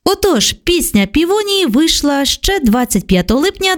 Отож, пісня «Півонії» вийшла ще 25 липня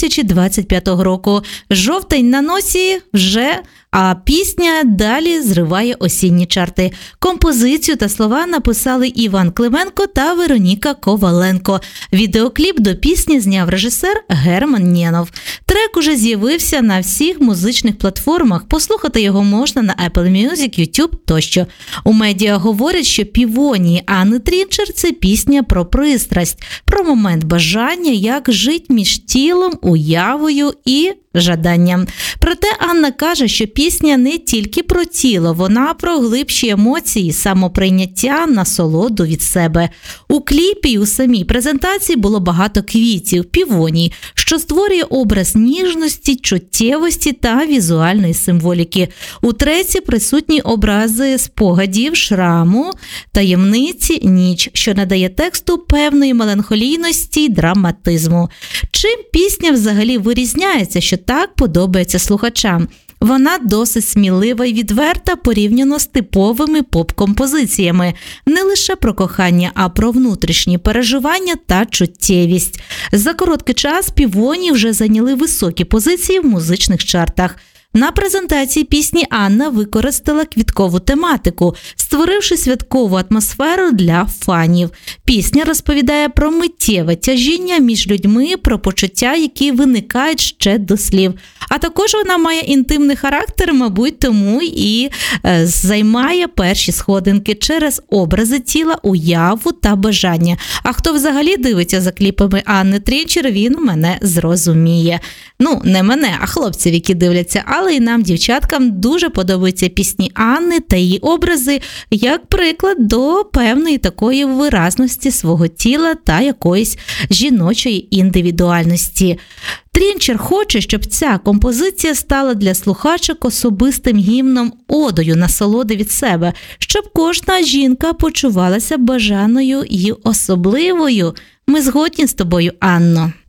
2025 року. Жовтень на носі вже, а пісня далі зриває осінні чарти. Композицію та слова написали Іван Клименко та Вероніка Коваленко. Відеокліп до пісні зняв режисер Герман Нєнов. Трек уже з'явився на всіх музичних платформах. Послухати його можна на Apple Music, YouTube тощо. У медіа говорять, що «Півонії» Анни Трінчер – це пісня про пристрасть, про момент бажання, як жить між тілом, уявою і жаданням. Проте Анна каже, що пісня не тільки про тіло, вона про глибші емоції, самоприйняття, насолоду від себе. У кліпі і у самій презентації було багато квітів, півоній, що створює образ ніжності, чуттєвості та візуальної символіки. У треці присутні образи спогадів, шраму, таємниці, ніч, що надає тексту певної меланхолійності й драматизму. Чим пісня взагалі вирізняється, що так подобається слухачам? Вона досить смілива і відверта порівняно з типовими поп-композиціями. Не лише про кохання, а про внутрішні переживання та чуттєвість. За короткий час «Півонії» вже зайняли високі позиції в музичних чартах. На презентації пісні Анна використала квіткову тематику, створивши святкову атмосферу для фанів. Пісня розповідає про миттєве тяжіння між людьми, про почуття, які виникають ще до слів. А також вона має інтимний характер, мабуть, тому і займає перші сходинки через образи тіла, уяву та бажання. А хто взагалі дивиться за кліпами Анни Трінчер, він мене зрозуміє. Ну, не мене, а хлопців, які дивляться. Але і нам, дівчаткам, дуже подобаються пісні Анни та її образи, як приклад до певної такої виразності свого тіла та якоїсь жіночої індивідуальності. Трінчер хоче, щоб ця композиція стала для слухачок особистим гімном, одою насолоди від себе, щоб кожна жінка почувалася бажаною і особливою. Ми згодні з тобою, Анно.